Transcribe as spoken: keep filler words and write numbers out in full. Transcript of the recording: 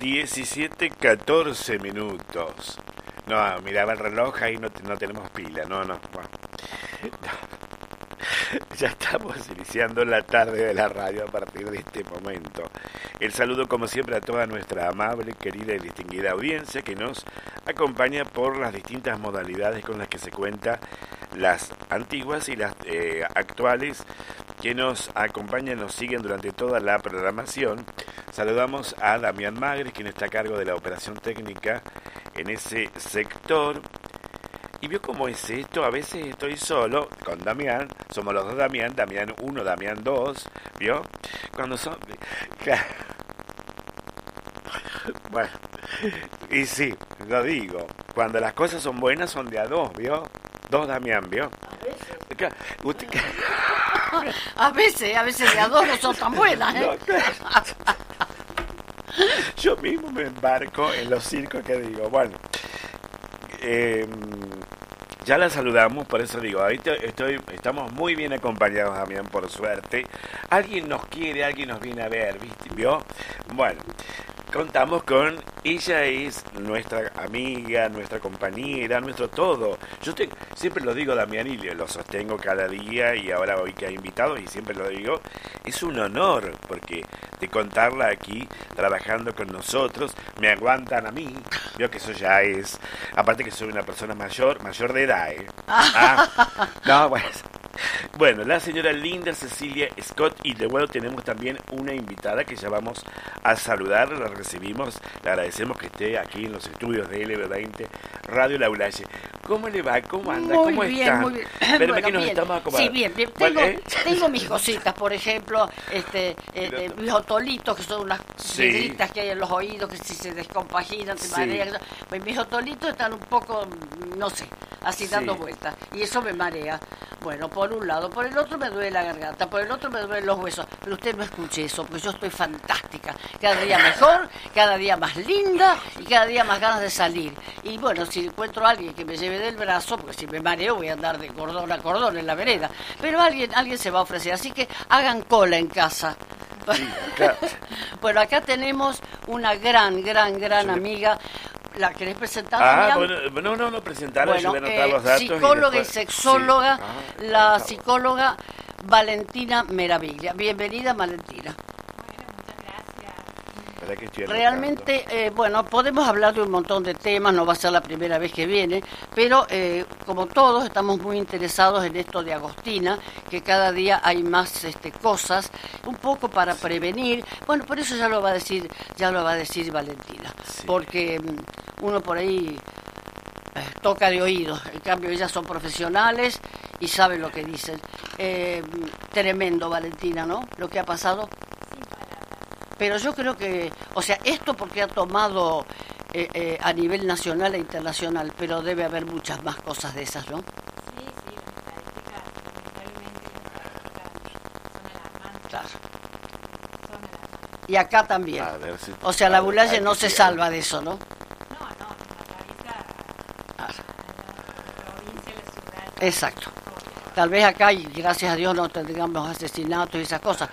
diecisiete catorce minutos. No, miraba el reloj, ahí no, no tenemos pila, no, no. Bueno. Ya estamos iniciando la tarde de la radio a partir de este momento. El saludo como siempre a toda nuestra amable, querida y distinguida audiencia que nos acompaña por las distintas modalidades con las que se cuenta, las antiguas y las eh, actuales, que nos acompañan, nos siguen durante toda la programación. Saludamos a Damián Magres, quien está a cargo de la operación técnica en ese sector. Y vio cómo es esto, a veces estoy solo con Damián, somos los dos Damián, Damián uno, Damián dos, ¿vio? Cuando son... Claro. Bueno, y sí, lo digo, cuando las cosas son buenas son de a dos, ¿vio? Dos Damián, ¿vio? A veces. Claro, usted... A veces, a veces de a dos no son tan buenas, ¿eh? No, claro. Yo mismo me embarco en los circos que digo, bueno... Eh, ya la saludamos, por eso digo, ahorita estoy, estamos muy bien acompañados, Damián, por suerte. Alguien nos quiere, alguien nos viene a ver, ¿viste? ¿Vio? Bueno, contamos con, ella es nuestra amiga, nuestra compañera, nuestro todo. Yo te, siempre lo digo, Damián, y lo sostengo cada día, y ahora hoy que ha invitado, y siempre lo digo, es un honor, porque de contarla aquí, trabajando con nosotros, me aguantan a mí, veo que eso ya es, aparte que soy una persona mayor, mayor de edad, ¿eh? Ah, no, bueno. Bueno, la señora Linda Cecilia Scott, y luego tenemos también una invitada que ya vamos a saludar, la recibimos, le agradecemos que esté aquí en los estudios de L B veinte Radio Laulaye. ¿Cómo le va? ¿Cómo anda? Muy ¿Cómo bien, está? muy bien. Espérame Bueno, que nos bien. estamos acomodando. Sí, bien, bien. Bueno, Tengo, ¿eh? tengo mis cositas, por ejemplo, este, eh, mis otolitos, que son unas Sí. piedritas que hay en los oídos, que si se descompaginan, se Sí. marean. Pues mis otolitos están un poco, no sé, así Sí. dando vueltas, y eso me marea. Bueno, por un lado, por el otro me duele la garganta, por el otro me duelen los huesos, pero usted no escuche eso, porque yo estoy fantástica, cada día mejor, cada día más linda y cada día más ganas de salir. Y bueno, si encuentro a alguien que me lleve del brazo, porque si me mareo voy a andar de cordón a cordón en la vereda, pero alguien, alguien se va a ofrecer, así que hagan cola en casa. Sí, claro. Bueno, acá tenemos una gran, gran, gran Sí. amiga. ¿La querés presentar, Ah, Damián? bueno, no, no, no, presentarla, yo Bueno, voy a anotar eh, los datos. psicóloga y, después- sexóloga, Sí. Ah, la por favor. psicóloga Valentina Meraviglia. Bienvenida, Valentina. ¿Verdad que estoy anotando? Realmente, eh, bueno, podemos hablar de un montón de temas, no va a ser la primera vez que viene, pero eh, como todos estamos muy interesados en esto de Agostina, que cada día hay más este, cosas, un poco para prevenir. Bueno, por eso ya lo va a decir, ya lo va a decir Valentina, Sí. porque mm, uno por ahí eh, toca de oído, en cambio ellas son profesionales y saben lo que dicen. Eh, tremendo, Valentina, ¿no? Lo que ha pasado. Pero yo creo que, o sea, esto porque ha tomado eh, eh, a nivel nacional e internacional, pero debe haber muchas más cosas de esas, ¿no? Sí, sí, las estadísticas, lamentablemente, son alarmantes. Claro. Son alarmantes. Y acá también. A ver si- O sea, a la ver, Bulaye hay no que se sí, salva de eso, ¿no? No, no, se localiza Ah, a la provincia, la ciudad. exacto. Tal vez acá, y gracias a Dios, no tengamos asesinatos y esas cosas,